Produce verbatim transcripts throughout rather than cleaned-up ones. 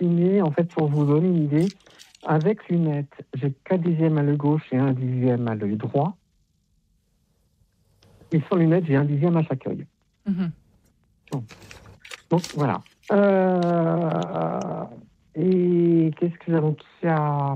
suis né, en fait, pour vous donner une idée, avec lunettes. J'ai quatre dixièmes à l'œil gauche et un dixième à l'œil droit. Et sans lunettes, j'ai un dixième à chaque œil. Mm-hmm. Donc, donc, voilà. Euh, et qu'est-ce que j'avais qu'il y a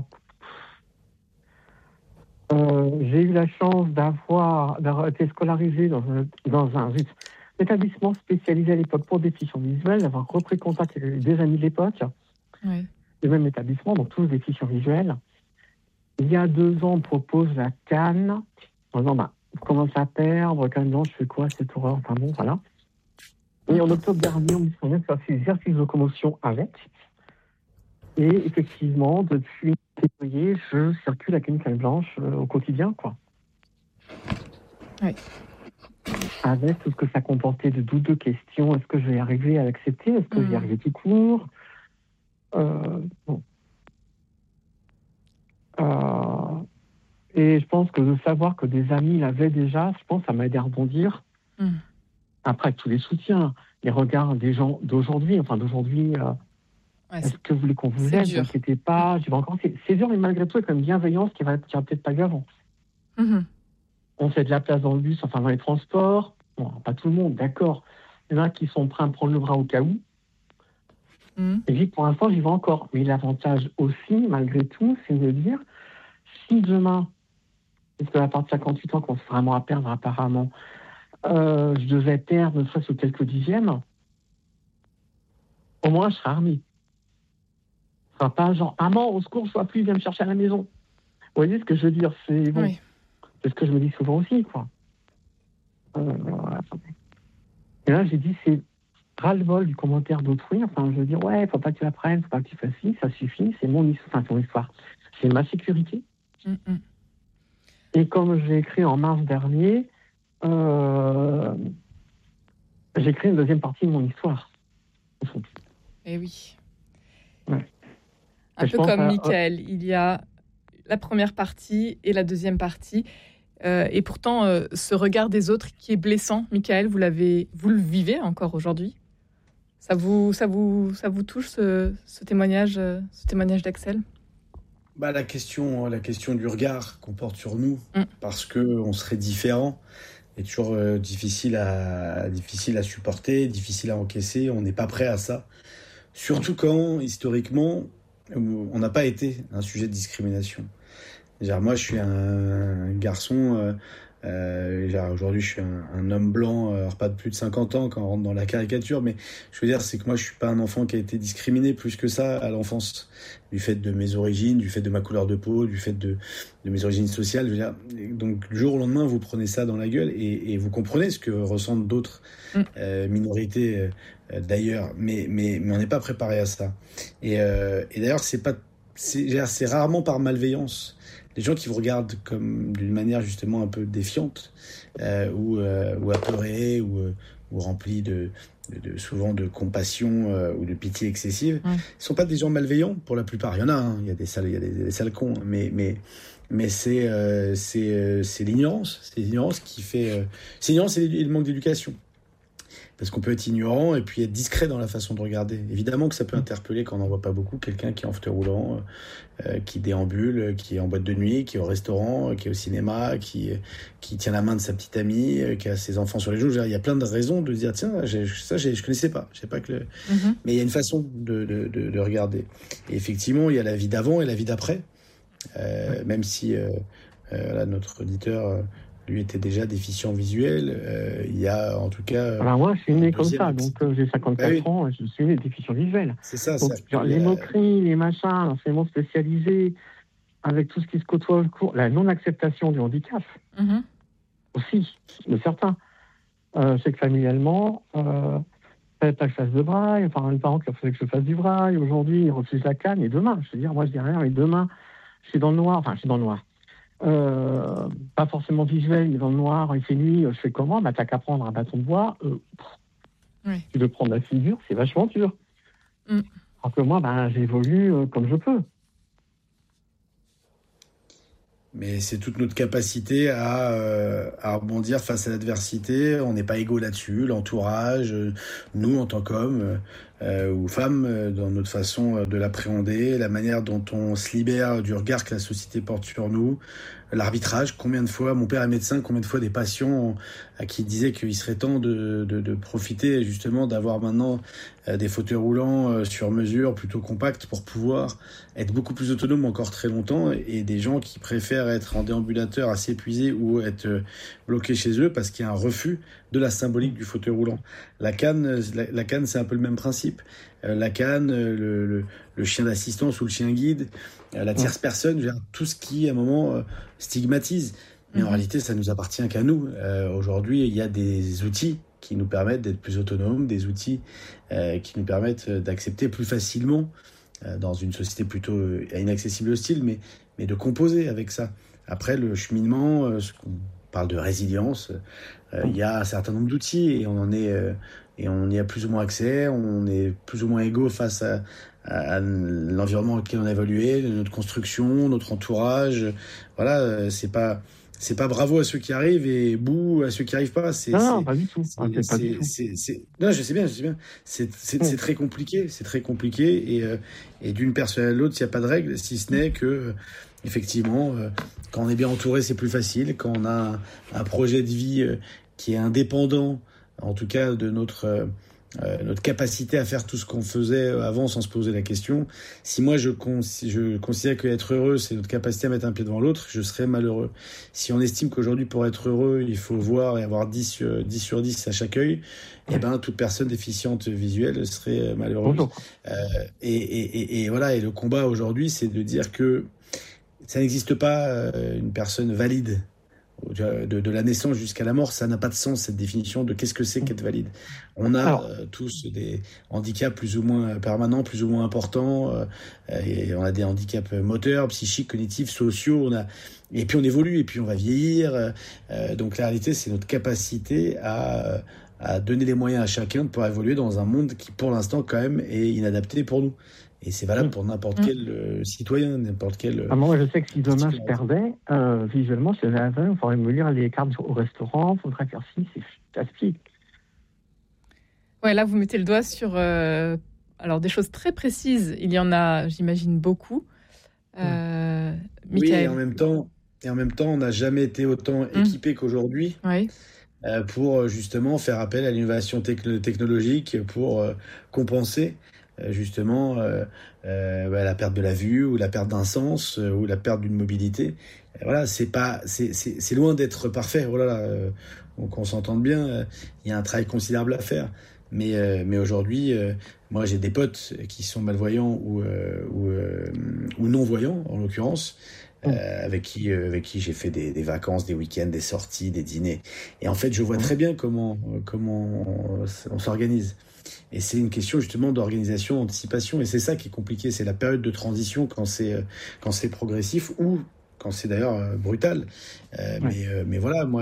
euh, J'ai eu la chance d'avoir, d'avoir été scolarisé dans un, dans un établissement spécialisé à l'époque pour déficients visuels, d'avoir repris contact avec des amis de l'époque, Oui. du même établissement, donc tous déficients visuels. Il y a deux ans, on propose la canne. En disant, bah, on commence à perdre, canne blanche, je fais quoi, cette horreur, enfin bon, voilà. Et en octobre dernier, on me dit qu'on vient de faire ces exercices de locomotion avec. Et effectivement, depuis février, je circule avec une canne blanche euh, au quotidien, quoi. Oui. Avec tout ce que ça comportait de doutes, de questions. Est-ce que je vais y arriver à l'accepter? Est-ce que mmh. je vais y arriver tout court? euh, bon. euh, Et je pense que de savoir que des amis l'avaient déjà, je pense que ça m'a aidé à rebondir. Mmh. Après, tous les soutiens, les regards des gens d'aujourd'hui, enfin d'aujourd'hui, euh, ouais, est-ce que vous voulez qu'on vous aide? Ne vous inquiétez pas. Je vais encore... c'est, c'est dur, mais malgré tout, il y a quand même bienveillance qui va, qui va peut-être pas eu avant. Mmh. On fait de la place dans le bus, enfin dans les transports. Bon, pas tout le monde, d'accord. Il y en a qui sont prêts à me prendre le bras au cas où. Mmh. Et puis, pour l'instant, j'y vais encore. Mais l'avantage aussi, malgré tout, c'est de dire, si demain, parce qu'à partir de cinquante-huit ans, qu'on se vraiment à perdre apparemment, euh, je devais perdre ne serait-ce que quelques dixièmes, au moins je serai armé. Ce sera pas genre, maman, au secours, je ne vois plus, viens me chercher à la maison. Vous voyez ce que je veux dire? C'est bon. Oui. C'est ce que je me dis souvent aussi, quoi. Euh, voilà. Et là, j'ai dit, c'est ras-le-bol du commentaire d'autrui. Enfin, je veux dire, ouais, faut pas que tu l'apprennes, faut pas que tu fasses ci, ça suffit, c'est mon histoire, enfin, ton histoire. C'est ma sécurité. Mm-mm. Et comme j'ai écrit en mars dernier, euh, j'ai écrit une deuxième partie de mon histoire. Eh oui. Ouais. Un et peu comme à... Michael, il y a la première partie et la deuxième partie. Euh, et pourtant, euh, ce regard des autres qui est blessant, Michael, vous l'avez, vous le vivez encore aujourd'hui. Ça vous, ça vous, ça vous touche ce, ce témoignage, euh, ce témoignage d'Axel? Bah la question, la question du regard qu'on porte sur nous, mm. parce que on serait différent, est toujours euh, difficile à, difficile à supporter, difficile à encaisser. On n'est pas prêt à ça. Surtout quand historiquement, on n'a pas été un sujet de discrimination. Genre, moi, je suis un, un garçon. Euh, euh, genre, aujourd'hui, je suis un, un homme blanc, alors pas de plus de cinquante ans quand on rentre dans la caricature, mais je veux dire, c'est que moi, je suis pas un enfant qui a été discriminé plus que ça à l'enfance, du fait de mes origines, du fait de ma couleur de peau, du fait de, de mes origines sociales. Je veux dire, donc, du jour au lendemain, vous prenez ça dans la gueule et, et vous comprenez ce que ressentent d'autres euh, minorités euh, d'ailleurs, mais, mais, mais on n'est pas préparé à ça. Et, euh, et d'ailleurs, c'est pas, c'est, c'est rarement par malveillance. Les gens qui vous regardent comme d'une manière justement un peu défiante euh, ou, euh, ou apeurée ou, euh, ou remplie de, de, de souvent de compassion euh, ou de pitié excessive, ouais. Ils ne sont pas des gens malveillants pour la plupart. Il y en a, hein, il y a des sales, il y a des, des sales cons, mais, mais, mais c'est, euh, c'est, euh, c'est l'ignorance. C'est l'ignorance qui fait... Euh, c'est l'ignorance et le manque d'éducation. Parce qu'on peut être ignorant et puis être discret dans la façon de regarder. Évidemment que ça peut interpeller quand on n'en voit pas beaucoup, quelqu'un qui est en fauteuil roulant, euh, qui déambule, qui est en boîte de nuit, qui est au restaurant, qui est au cinéma, qui, qui tient la main de sa petite amie, qui a ses enfants sur les joues. Il y a plein de raisons de se dire, tiens, j'ai, ça j'ai, je ne connaissais pas. Je sais pas que le... mm-hmm. Mais il y a une façon de, de, de, de regarder. Et effectivement, il y a la vie d'avant et la vie d'après. Euh, même si euh, euh, là, notre auditeur... Euh, lui était déjà déficient visuel. Euh, il y a en tout cas... Alors moi, je suis né comme ça, donc euh, j'ai cinquante-quatre bah oui. ans, et je suis né déficient visuel. C'est ça. Donc, ça genre, les moqueries, les machins, l'enseignement spécialisé, avec tout ce qui se côtoie au cours, la non-acceptation du handicap, mm-hmm. aussi, de certains. Euh, je sais que familialement, euh, fallait pas que je fasse de braille, enfin, les parents qui refusaient que je fasse du braille, aujourd'hui, ils refusent la canne, et demain, je veux dire, moi, je dis rien, mais demain, je suis dans le noir, enfin, je suis dans le noir. Euh, pas forcément visuel, mais dans le noir, il fait nuit, je fais comment? Bah, t'as qu'à prendre un bâton de bois, euh, oui. Tu veux prendre la figure, c'est vachement dur. Mm. Alors que moi, bah, j'évolue euh, comme je peux. Mais c'est toute notre capacité à, euh, à rebondir face à l'adversité. On n'est pas égaux là-dessus. L'entourage, euh, nous en tant qu'hommes, euh, ou femme, euh, dans notre façon de l'appréhender, la manière dont on se libère du regard que la société porte sur nous, l'arbitrage. Combien de fois, mon père est médecin, combien de fois des patients à qui disaient qu'il serait temps de, de, de profiter justement d'avoir maintenant euh, des fauteuils roulants euh, sur mesure, plutôt compacts, pour pouvoir être beaucoup plus autonome encore très longtemps, et des gens qui préfèrent être en déambulateur assez épuisés ou être euh, bloqués chez eux parce qu'il y a un refus de la symbolique du fauteuil roulant. La canne, la, la canne, c'est un peu le même principe. Euh, la canne, le, le, le chien d'assistance ou le chien guide, euh, la tierce personne, je veux dire, tout ce qui, à un moment, euh, stigmatise. Mais en réalité, ça nous appartient qu'à nous. Euh, aujourd'hui, il y a des outils qui nous permettent d'être plus autonomes, des outils euh, qui nous permettent d'accepter plus facilement, euh, dans une société plutôt euh, inaccessible hostile, mais, mais de composer avec ça. Après, le cheminement, euh, ce qu'on parle de résilience, euh, il y a un certain nombre d'outils et on en est... Euh, et on y a plus ou moins accès, on est plus ou moins égaux face à, à, à l'environnement auquel on a évolué, notre construction, notre entourage. Voilà, c'est pas... C'est pas bravo à ceux qui arrivent et bouh à ceux qui arrivent pas. C'est, non, c'est, non, pas du tout. C'est, Ah, c'est pas du c'est, tout. c'est, c'est... Non, je sais bien, je sais bien. C'est, c'est, c'est très compliqué, c'est très compliqué. Et, euh, et d'une personne à l'autre, il n'y a pas de règle, si ce n'est que, euh, effectivement, euh, quand on est bien entouré, c'est plus facile. Quand on a un, un projet de vie euh, qui est indépendant, en tout cas de notre... Euh, Euh, notre capacité à faire tout ce qu'on faisait avant sans se poser la question. Si moi je, con- je considère qu'être heureux c'est notre capacité à mettre un pied devant l'autre, je serais malheureux. Si on estime qu'aujourd'hui pour être heureux il faut voir et avoir dix sur dix à chaque œil, ouais. Eh ben toute personne déficiente visuelle serait malheureuse. Euh, et, et, et, et voilà, et le combat aujourd'hui c'est de dire que ça n'existe pas euh, une personne valide. De, de la naissance jusqu'à la mort, ça n'a pas de sens, cette définition de qu'est-ce que c'est qu'être valide. On a Alors, euh, tous des handicaps plus ou moins permanents, plus ou moins importants, euh, et on a des handicaps moteurs, psychiques, cognitifs, sociaux, on a... et puis on évolue, et puis on va vieillir. Euh, donc la réalité, c'est notre capacité à, à donner les moyens à chacun de pouvoir évoluer dans un monde qui, pour l'instant, quand même, est inadapté pour nous. Et c'est valable pour n'importe mmh. quel euh, citoyen, n'importe quel... Ah, moi, je sais que si demain je perdais, euh, visuellement, si j'avais un vin, il faudrait me lire les cartes au restaurant, il faudrait faire ci, c'est fantastique. Ouais, là, vous mettez le doigt sur euh, alors, des choses très précises. Il y en a, j'imagine, beaucoup. Euh, oui, et en même temps, et en même temps, on n'a jamais été autant mmh. équipé qu'aujourd'hui. Oui. Euh, pour justement faire appel à l'innovation techn- technologique pour euh, compenser euh, justement euh, euh, bah, la perte de la vue ou la perte d'un sens euh, ou la perte d'une mobilité. Et voilà, c'est pas, c'est, c'est, c'est loin d'être parfait. Oh là là, euh, donc on s'entende bien. Il euh, y a un travail considérable à faire. Mais, euh, mais aujourd'hui, euh, moi j'ai des potes qui sont malvoyants ou, euh, ou, euh, ou non-voyants en l'occurrence. Euh, avec qui euh, avec qui j'ai fait des, des vacances, des week-ends, des sorties, des dîners. Et en fait, je vois très bien comment comment on, on s'organise. Et c'est une question justement d'organisation, d'anticipation. Et c'est ça qui est compliqué. C'est la période de transition quand c'est quand c'est progressif ou quand c'est d'ailleurs brutal. Euh, ouais. Mais euh, mais voilà, moi.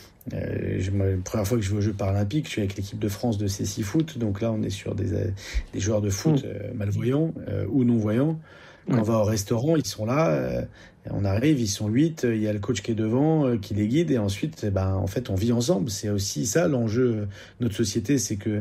Euh, je, moi, la première fois que je vais aux Jeux paralympiques, je suis avec l'équipe de France de Cécy Foot. Donc là, on est sur des des joueurs de foot euh, malvoyants euh, ou non-voyants. Quand ouais. on va au restaurant, ils sont là, euh, on arrive, ils sont huit, il y a le coach qui est devant, euh, qui les guide, et ensuite, ben, en fait, on vit ensemble. C'est aussi ça l'enjeu de notre société, c'est que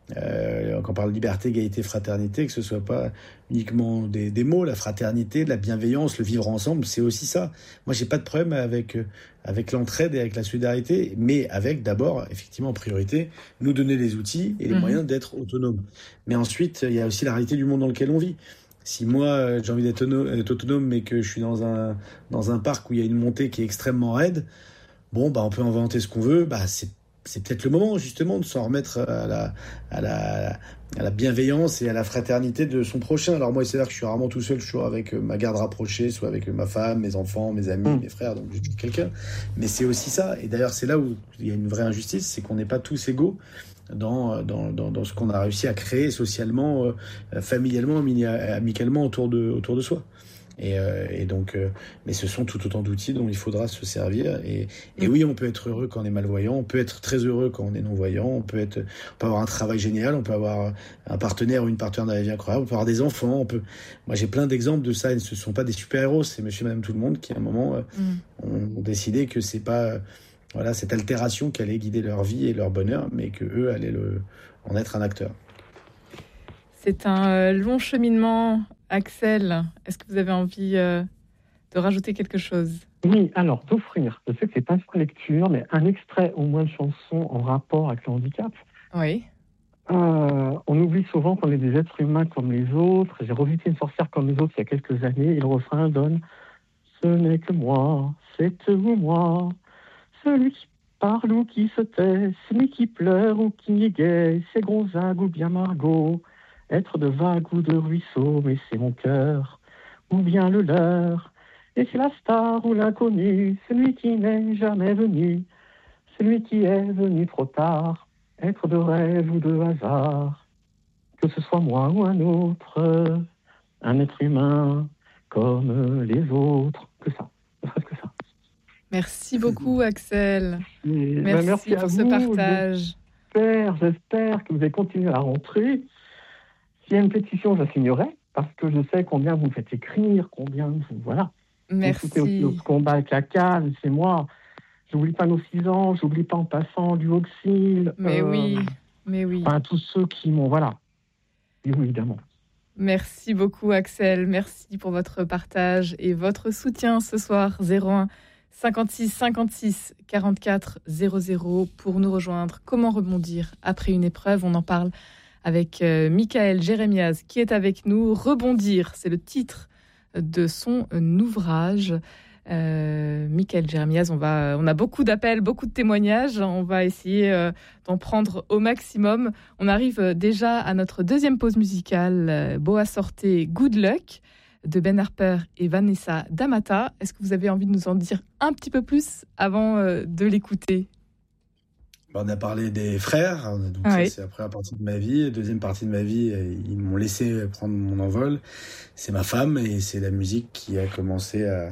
euh, quand on parle de liberté, égalité, fraternité, que ce soit pas uniquement des, des mots, la fraternité, la bienveillance, le vivre ensemble, c'est aussi ça. Moi, j'ai pas de problème avec euh, avec l'entraide et avec la solidarité, mais avec d'abord, effectivement, en priorité, nous donner les outils et les mmh. moyens d'être autonomes. Mais ensuite, il y a aussi la réalité du monde dans lequel on vit. Si moi, j'ai envie d'être autonome, d'être autonome, mais que je suis dans un, dans un parc où il y a une montée qui est extrêmement raide, bon, bah, on peut inventer ce qu'on veut. Bah, c'est, c'est peut-être le moment, justement, de s'en remettre à la, à, la, à la bienveillance et à la fraternité de son prochain. Alors moi, c'est là que je suis rarement tout seul, je suis toujours avec ma garde rapprochée, soit avec ma femme, mes enfants, mes amis, mmh. mes frères, donc j'ai toujours quelqu'un. Mais c'est aussi ça. Et d'ailleurs, c'est là où il y a une vraie injustice, c'est qu'on n'est pas tous égaux dans, dans, dans, dans ce qu'on a réussi à créer socialement, euh, familialement, amicalement autour de, autour de soi. Et, euh, et donc, euh, mais ce sont tout autant d'outils dont il faudra se servir. Et, et oui, on peut être heureux quand on est malvoyant, on peut être très heureux quand on est non-voyant, on peut être, on peut avoir un travail génial, on peut avoir un partenaire ou une partenaire dans la vie incroyable, on peut avoir des enfants, on peut. Moi, j'ai plein d'exemples de ça. Et ce ne sont pas des super-héros, c'est Monsieur, Madame, tout le monde qui, à un moment, euh, mm. ont, ont décidé que c'est pas. Voilà, cette altération qui allait guider leur vie et leur bonheur, mais qu'eux allaient le, en être un acteur. C'est un euh, long cheminement. Axel, est-ce que vous avez envie euh, de rajouter quelque chose ? Oui, alors, d'offrir, je sais que c'est pas une lecture, mais un extrait au moins de chanson en rapport avec le handicap. Oui. Euh, on oublie souvent qu'on est des êtres humains comme les autres. J'ai revisité Une sorcière comme les autres il y a quelques années, et le refrain donne « Ce n'est que moi, c'est vous moi, celui qui parle ou qui se tait, celui qui pleure ou qui est gai, c'est Gonzague ou bien Margot, être de vague ou de ruisseau, mais c'est mon cœur, ou bien le leur. Et c'est la star ou l'inconnu, celui qui n'est jamais venu, celui qui est venu trop tard, être de rêve ou de hasard, que ce soit moi ou un autre, un être humain comme les autres, que ça, ne serait-ce que ça. » Merci beaucoup, Axel. Et merci, merci pour à ce vous. partage. J'espère, j'espère que vous allez continuer à la rentrée. S'il y a une pétition, je la signerai, parce que je sais combien vous faites écrire, combien vous... Voilà. Merci. Vous aussi notre combat avec la canne, c'est moi. J'oublie pas nos six ans, j'oublie pas en passant du Auxil. Mais euh, oui, mais oui. Enfin, tous ceux qui m'ont... Voilà. Et oui, évidemment. Merci beaucoup, Axel. Merci pour votre partage et votre soutien ce soir. zéro un cinquante-six cinquante-six quarante-quatre zéro zéro pour nous rejoindre. Comment rebondir après une épreuve ? On en parle avec euh, Michael Jérémiaz qui est avec nous. Rebondir, c'est le titre de son ouvrage. Euh, Michael Jérémiaz, on, va, on a beaucoup d'appels, beaucoup de témoignages. On va essayer euh, d'en prendre au maximum. On arrive déjà à notre deuxième pause musicale. Euh, Boa Sorte, Good Luck de Ben Harper et Vanessa D'Amata. Est-ce que vous avez envie de nous en dire un petit peu plus avant euh, de l'écouter ? On a parlé des frères, donc ah ça, oui. c'est la première partie de ma vie. La deuxième partie de ma vie, ils m'ont laissé prendre mon envol. C'est ma femme et c'est la musique qui a commencé à,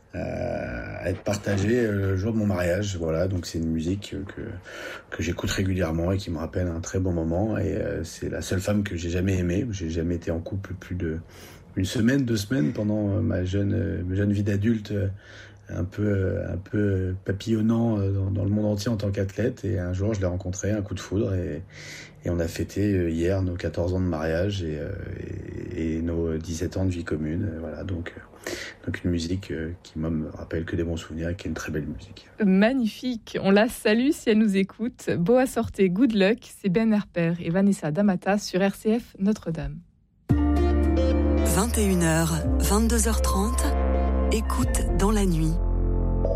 à être partagée le jour de mon mariage. Voilà, donc c'est une musique que, que j'écoute régulièrement et qui me rappelle un très bon moment. Et c'est la seule femme que j'ai jamais aimée. J'ai jamais été en couple plus de une semaine, deux semaines pendant ma jeune, ma jeune vie d'adulte. Un peu, un peu papillonnant dans, dans le monde entier en tant qu'athlète. Et un jour, je l'ai rencontré, un coup de foudre. Et, et on a fêté hier nos quatorze ans de mariage et, et, et nos dix-sept ans de vie commune. Voilà, donc, donc une musique qui moi, me rappelle que des bons souvenirs et qui est une très belle musique. Magnifique. On la salue si elle nous écoute. Boa Sorte, Good Luck. C'est Ben Harper et Vanessa D'Amata sur R C F Notre-Dame. vingt et une heures, vingt-deux heures trente. Écoute dans la nuit,